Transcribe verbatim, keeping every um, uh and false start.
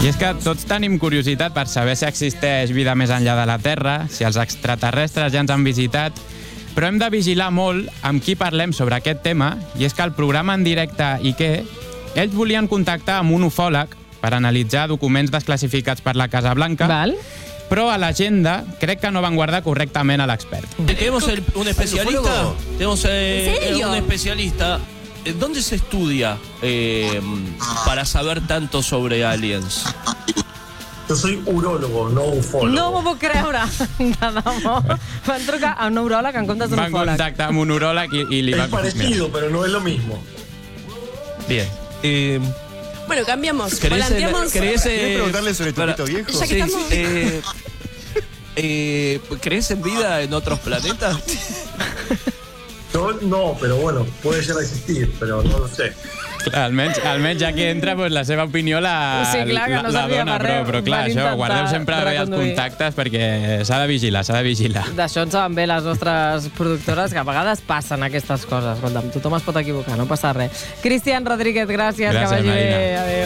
I és que tots tenim curiositat per saber si existeix vida més enllà de la Terra, si els extraterrestres ja ens han visitat, però hem de vigilar molt amb qui parlem sobre aquest tema, i és que el programa en directe I Què, ells volien contactar amb un ufòleg per analitzar documents desclassificats per la Casa Blanca, Val. però a l'agenda crec que no van guardar correctament a l'expert. Tenemos el- un especialista. Tenemos eh, ¿En serio? un especialista. Eh, ¿Dónde se estudia eh, para saber tanto sobre aliens? Yo soy urólogo, no ufólogo. No m'ho puc creure. De debò. Van trucar a un neuròleg en comptes d'un Van ufòleg. contactar amb un uròleg i, i li Es van... parecido, pero no es lo mismo. Bien. Eh, Bueno, cambiamos. ¿Querés, Volanteamos. ¿querés, ¿Querés eh, preguntarle sobre tu para- pito viejo? Ya que Sí, estamos- eh, eh, ¿crees en vida en otros planetas? Yo no, pero bueno, puede llegar a existir, pero no lo sé. Clar, almenys, almenys ja que entra, doncs, la seva opinió la, Sí, clar, que no la, la servia dona, per però, res. però clar, Van això, intentar guardeu sempre bé els reconduir. contactes perquè s'ha de vigilar, s'ha de vigilar. D'això en saben bé les nostres productores, que a vegades passen aquestes coses. Escolta'm, tothom es pot equivocar, no passa res. Cristian Rodríguez, gràcies, Gràcies, que vagi bé. Marina. Adéu.